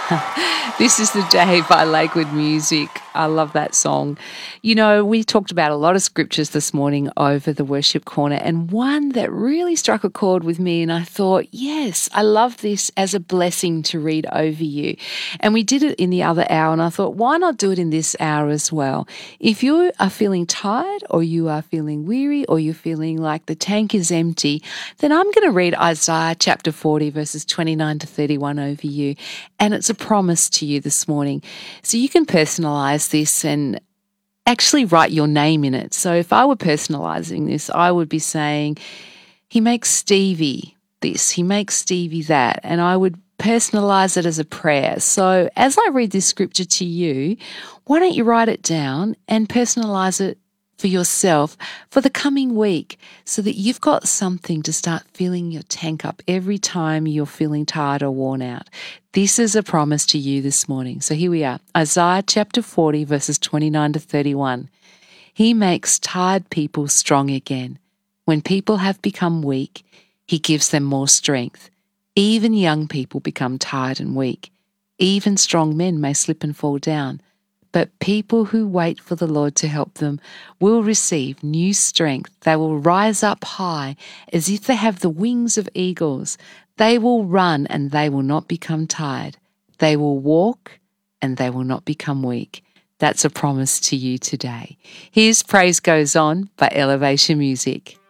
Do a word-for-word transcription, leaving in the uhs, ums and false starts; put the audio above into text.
This is the day by Lakewood Music. I love that song. You know, we talked about a lot of scriptures this morning over the worship corner, and one that really struck a chord with me, and I thought, yes, I love this as a blessing to read over you. And we did it in the other hour, and I thought, why not do it in this hour as well? If you are feeling tired, or you are feeling weary, or you're feeling like the tank is empty, then I'm going to read Isaiah chapter forty, verses twenty-nine to thirty-one over you. And it's a promise to you this morning. So you can personalize this and actually write your name in it. So if I were personalizing this, I would be saying, he makes Stevie this, he makes Stevie that, and I would personalize it as a prayer. So as I read this scripture to you, why don't you write it down and personalize it for yourself for the coming week so that you've got something to start filling your tank up every time you're feeling tired or worn out. This is a promise to you this morning. So here we are, Isaiah chapter forty, verses twenty-nine to thirty-one. He makes tired people strong again. When people have become weak, he gives them more strength. Even young people become tired and weak. Even strong men may slip and fall down. But people who wait for the Lord to help them will receive new strength. They will rise up high as if they have the wings of eagles. They will run and they will not become tired. They will walk and they will not become weak. That's a promise to you today. Here's Praise Goes On by Elevation Music.